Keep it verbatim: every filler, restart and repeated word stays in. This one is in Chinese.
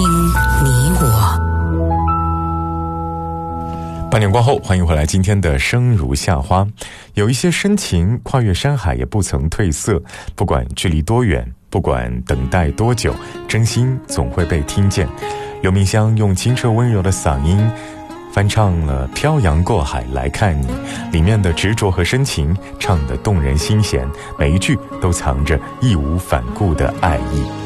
听你我。 八点过后，欢迎回来今天的生如夏花。有一些深情跨越山海也不曾褪色，不管距离多远，不管等待多久，真心总会被听见。刘明湘用清澈温柔的嗓音翻唱了《漂洋过海来看你》，里面的执着和深情唱得动人心弦，每一句都藏着义无反顾的爱意。